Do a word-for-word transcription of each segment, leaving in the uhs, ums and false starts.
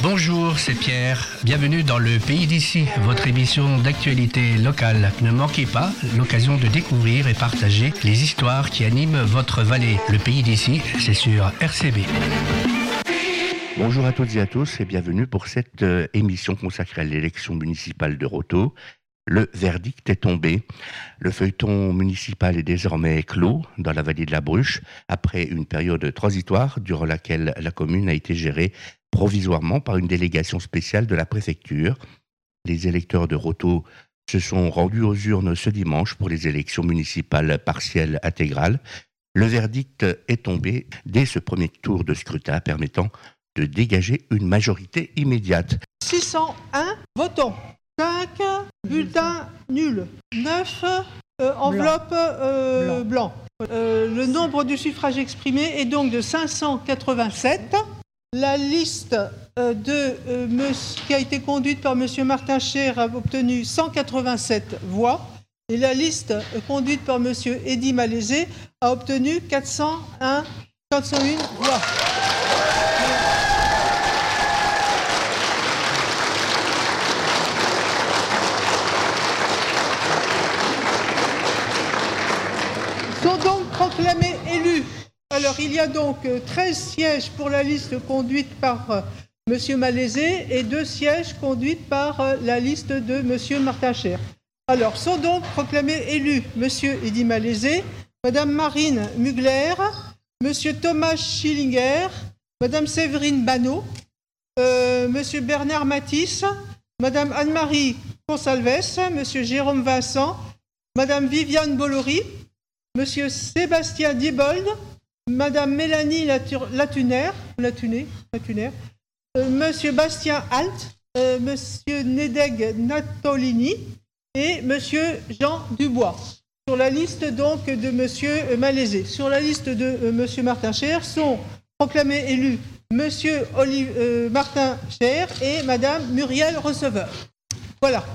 Bonjour, c'est Pierre. Bienvenue dans le Pays d'ici, votre émission d'actualité locale. Ne manquez pas l'occasion de découvrir et partager les histoires qui animent votre vallée. Le Pays d'ici, c'est sur R C B. Bonjour à toutes et à tous et bienvenue pour cette euh, émission consacrée à l'élection municipale de Rothau. Le verdict est tombé. Le feuilleton municipal est désormais clos dans la vallée de la Bruche après une période transitoire durant laquelle la commune a été gérée provisoirement par une délégation spéciale de la préfecture. Les électeurs de Rothau se sont rendus aux urnes ce dimanche pour les élections municipales partielles intégrales. Le verdict est tombé dès ce premier tour de scrutin permettant de dégager une majorité immédiate. six cent un votants, cinq bulletins nuls, neuf euh, enveloppes euh, blancs. Blanc. Euh, le nombre du suffrage exprimé est donc de cinq cent quatre-vingt-sept. La liste euh, de, euh, monsieur, qui a été conduite par M. Martin Cher a obtenu cent quatre-vingt-sept voix et la liste euh, conduite par M. Eddy Malaisé a obtenu quatre cent un, quatre cent un voix. Sont donc proclamés élus. Alors, il y a donc treize sièges pour la liste conduite par euh, M. Malaisé et deux sièges conduits par euh, la liste de M. Martin Cher. Alors, sont donc proclamés élus M. Eddy Malaisé, Mme Marine Mugler, M. Thomas Schillinger, Mme Séverine Banot, euh, M. Bernard Matisse, Mme Anne-Marie Consalves, M. Jérôme Vincent, Mme Viviane Bolloré, M. Sébastien Diebold, Madame Mélanie Latur- Latuner, Latuner, Latuner euh, Monsieur Bastien Alt, euh, Monsieur Nedeg Natolini et Monsieur Jean Dubois. Sur la liste donc de Monsieur Malaisé. Sur la liste de euh, Monsieur Martin Cher sont proclamés élus Monsieur Olive, euh, Martin Cher et Madame Muriel Receveur. Voilà.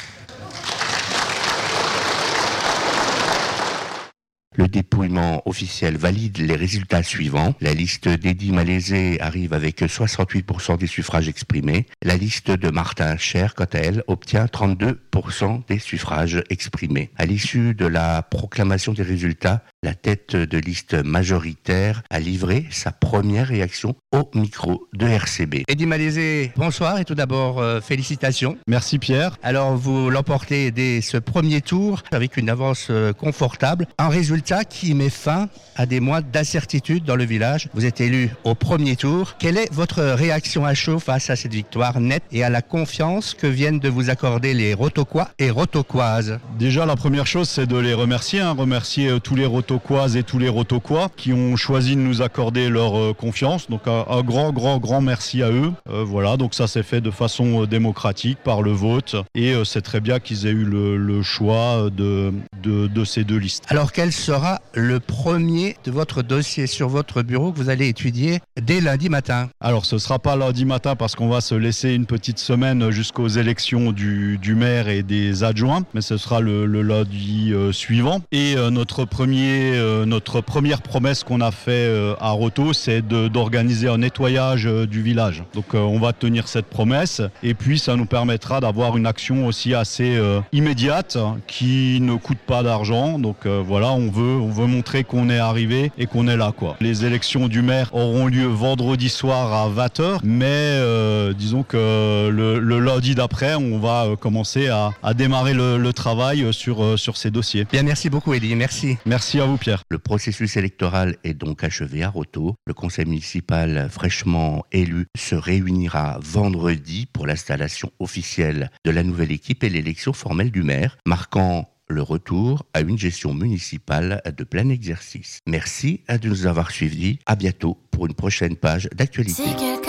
Le dépouillement officiel valide les résultats suivants. La liste d'Eddy Malaisé arrive avec soixante-huit pour cent des suffrages exprimés. La liste de Martin Cher, quant à elle, obtient trente-deux pour cent des suffrages exprimés. À l'issue de la proclamation des résultats, la tête de liste majoritaire a livré sa première réaction au micro de R C B. Eddy Malaisé, bonsoir et tout d'abord, euh, félicitations. Merci Pierre. Alors, vous l'emportez dès ce premier tour avec une avance euh, confortable. Un résultat qui met fin à des mois d'incertitude dans le village. Vous êtes élu au premier tour. Quelle est votre réaction à chaud face à cette victoire nette et à la confiance que viennent de vous accorder les Rothauquois et Rothauquoises? Déjà, la première chose, c'est de les remercier. Hein, remercier euh, tous les Rothauquoises et tous les Rothauquois qui ont choisi de nous accorder leur euh, confiance. Donc, un, un grand, grand, grand merci à eux. Euh, voilà, donc ça s'est fait de façon euh, démocratique par le vote. Et euh, c'est très bien qu'ils aient eu le, le choix de, de, de ces deux listes. Alors, quel sera le premier de votre dossier sur votre bureau que vous allez étudier dès lundi matin? Alors, ce ne sera pas lundi matin parce qu'on va se laisser une petite semaine jusqu'aux élections du, du maire et des adjoints, mais ce sera le, le lundi euh, suivant. Et euh, notre, premier, euh, notre première promesse qu'on a fait euh, à Rothau, c'est de, d'organiser un nettoyage euh, du village. Donc, euh, on va tenir cette promesse et puis ça nous permettra d'avoir une action aussi assez euh, immédiate qui ne coûte pas d'argent. Donc, euh, voilà, on veut On veut montrer qu'on est arrivé et qu'on est là, quoi. Les élections du maire auront lieu vendredi soir à vingt heures, mais euh, disons que le, le lundi d'après, on va euh, commencer à, à démarrer le, le travail sur, euh, sur ces dossiers. Bien, merci beaucoup Eddy, merci. Merci à vous Pierre. Le processus électoral est donc achevé à Rothau. Le conseil municipal fraîchement élu se réunira vendredi pour l'installation officielle de la nouvelle équipe et l'élection formelle du maire, marquant le retour à une gestion municipale de plein exercice. Merci de nous avoir suivis. À bientôt pour une prochaine page d'actualité.